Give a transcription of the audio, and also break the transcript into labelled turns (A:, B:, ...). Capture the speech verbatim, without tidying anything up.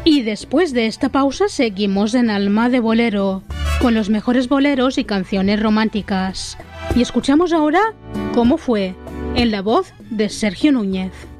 A: Y después de esta pausa seguimos en Alma de Bolero, con los mejores boleros y canciones románticas. Y escuchamos ahora Cómo fue, en la voz de Sergio Núñez.